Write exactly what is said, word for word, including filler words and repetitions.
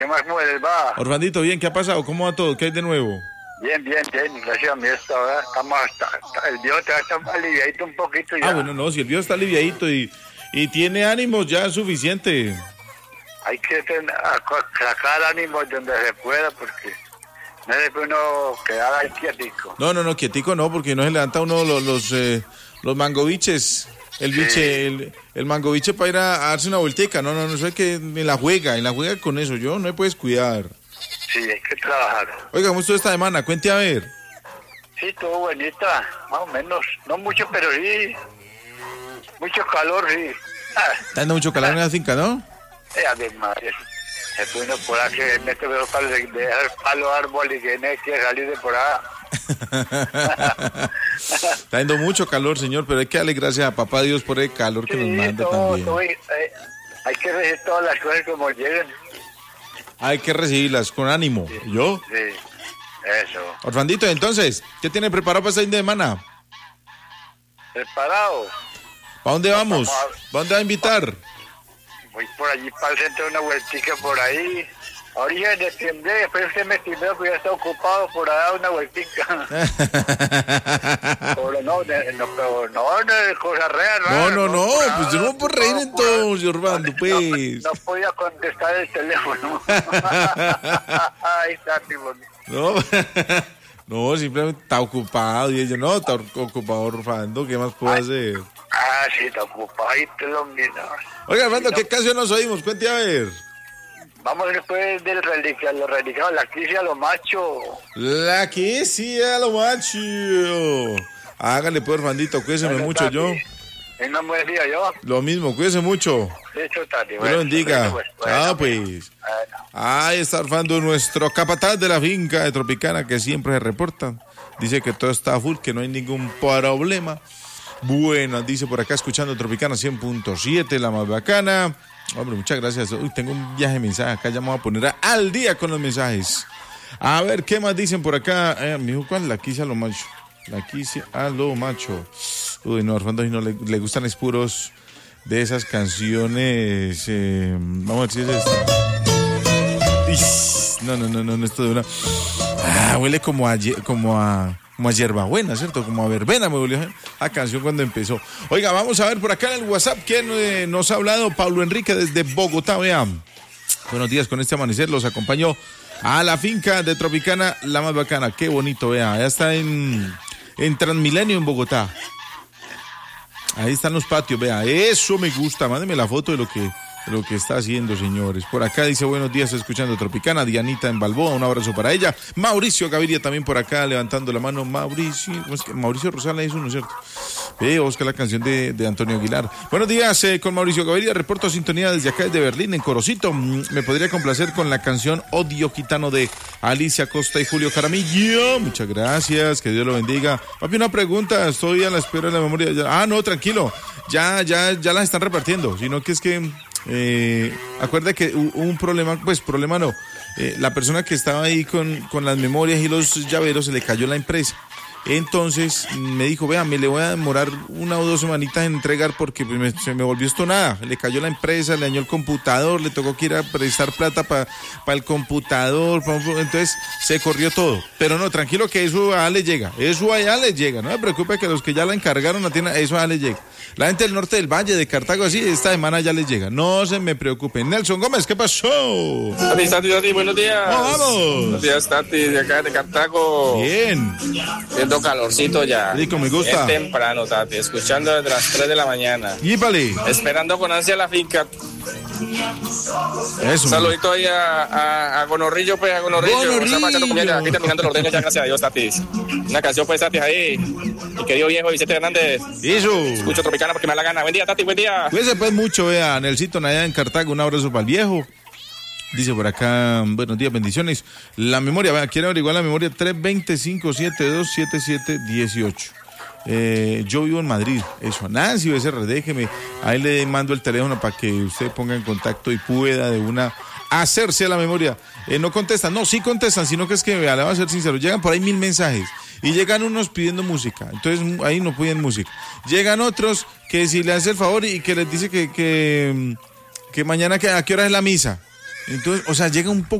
¿Qué más mueres, va? Orfandito, bien, ¿qué ha pasado? ¿Cómo va todo? ¿Qué hay de nuevo? Bien, bien, bien, gracias a mí esta hora estamos hasta, hasta el viejo te está aliviadito un poquito ya. Ah, bueno, no, si el viejo está aliviadito y, y tiene ánimos, ya es suficiente. Hay que tener, sacar ánimos donde se pueda porque no se puede uno quedar ahí quietico. No, no, no, quietico no, porque no se levanta uno los los, eh, los mangoviches. El biche, sí. el, el mangoviche para ir a, a darse una vuelteca. No, no, no, eso es que en la juega, en la juega con eso, yo no me puedes cuidar. Sí, hay que trabajar. Oiga, ¿cómo estuvo esta semana? Cuente a ver. Sí, estuvo bonita, más o menos. No mucho, pero sí. Mucho calor, sí. Ah. Está dando mucho calor en la finca, ¿no? Eh, además, se pone por ahí que mete los palos de dejar palo árbol y que no quiere salir de por ahí. Está dando mucho calor, señor, pero hay que darle gracias a papá Dios por el calor que sí, nos manda todo, también. Todo, eh, hay que recibir todas las cosas como lleguen. Hay que recibirlas con ánimo. Sí, ¿yo? Sí, eso. Orfandito, entonces, ¿qué tiene preparado para este fin de semana? ¿Preparado? ¿Para dónde vamos? ¿Para a... dónde va a invitar? Voy por allí para el centro, una vueltica por ahí. Ahorita de septiembre, después usted me estimó que ya está ocupado por allá una vueltica. Pero no, no, pero no, no es cosa real. No, no, no, no pues yo no puedo reír entonces, Orfando, pues. No, no podía contestar el teléfono. Ahí está, tipo. No, no, simplemente está ocupado. Y ella, no, está ocupado, Orfando, ¿qué más puedo Ay. hacer? Ah, sí, está ocupado, ahí te lo miro. Oiga, Orfando, ¿qué canción nos oímos? Cuente a ver. Vamos después del religión, los religiados, la crisis a lo macho. La crisis a lo macho. Hágale pues, Orfandito, cuídese bueno, mucho tati. Yo. En un buen día yo. Lo mismo, cuídese mucho. Hecho, tati. Bueno, bendiga. Pues, bueno, bueno, pues. Bueno. Ahí está Orfando, nuestro capataz de la finca de Tropicana, que siempre se reporta. Dice que todo está full, que no hay ningún problema. Bueno, dice por acá, escuchando Tropicana cien punto siete, la más bacana. Hombre, muchas gracias. Uy, tengo un viaje de mensajes acá, ya me voy a poner a, al día con los mensajes. A ver, ¿qué más dicen por acá? Eh, mi hijo, ¿cuál? La quise a lo macho. La quise a lo macho. Uy, no, Orfando no le, le gustan es puros de esas canciones. Eh, vamos a ver si es esta. No, no, no, no, no, esto de una. Ah, huele como a, como a, como a hierbabuena, ¿cierto? Como a verbena me volvió a canción cuando empezó. Oiga, vamos a ver por acá en el WhatsApp quién eh, nos ha hablado. Pablo Enrique desde Bogotá, vean. Buenos días, con este amanecer los acompañó a la finca de Tropicana, la más bacana. Qué bonito, vea. Ya está en, en Transmilenio en Bogotá. Ahí están los patios, vea. Eso me gusta. Mándeme la foto de lo que... lo que está haciendo, señores. Por acá dice buenos días escuchando Tropicana. Dianita en Balboa, un abrazo para ella. Mauricio Gaviria también por acá levantando la mano. Mauricio, es que Mauricio Rosales es uno, ¿cierto? Eh, busca la canción de, de Antonio Aguilar. Buenos días eh, con Mauricio Gaviria, reporto sintonía desde acá desde Berlín, en Corocito. Me podría complacer con la canción Odio Gitano de Alicia Costa y Julio Jaramillo. Muchas gracias, que Dios lo bendiga. Papi, una pregunta, estoy a la espera de la memoria. Ah, no, tranquilo, ya, ya, ya las están repartiendo, sino que es que Eh, acuerda que hubo un problema, pues problema no, eh, la persona que estaba ahí con, con las memorias y los llaveros se le cayó la empresa. Entonces me dijo, vea, me le voy a demorar una o dos semanitas en entregar porque pues, me, se me volvió esto nada. Le cayó la empresa, le dañó el computador, le tocó que ir a prestar plata para pa el computador, pa, entonces se corrió todo. Pero no, tranquilo que eso allá le llega, eso allá le llega, no se preocupe que los que ya la encargaron la tienda, eso allá le llega. La gente del norte del Valle, de Cartago, así, esta semana ya les llega, no se me preocupen. Nelson Gómez, ¿qué pasó? Tati, Tati, Tati, buenos días. Oh, vamos. Buenos días, Tati, de acá de Cartago. Bien. Siento calorcito ya. Rico, me gusta. Es temprano, Tati, escuchando desde las tres de la mañana. Yípale. Esperando con ansia la finca. Eso. Un saludito ahí a, a, a Gonorrillo, pues, a Gonorrillo. Gonorrillo. Comida, aquí terminando el ordeño ya, gracias a Dios, Tati. Una canción, pues, Tati, ahí. Mi querido viejo Vicente Hernández. Eso. Escucho Tropicana porque me da la gana. Buen día, Tati, buen día. Cuídense pues mucho, vea, Nelsito allá en Cartago, un abrazo para el viejo. Dice por acá, buenos días, bendiciones. La memoria, vea, quiero averiguar la memoria, tres dos cero, cinco siete dos, siete siete uno ocho. Eh, yo vivo en Madrid, eso, Nancy Becerra, déjeme, ahí le mando el teléfono para que usted ponga en contacto y pueda de una hacerse a la memoria. Eh, no contestan, no, sí contestan, sino que es que, vea, le voy a ser sincero, llegan por ahí mil mensajes y llegan unos pidiendo música, entonces ahí no piden música. Llegan otros que si le hace el favor y que les dice que, que, que mañana que, a qué hora es la misa. Entonces, o sea, llega un poco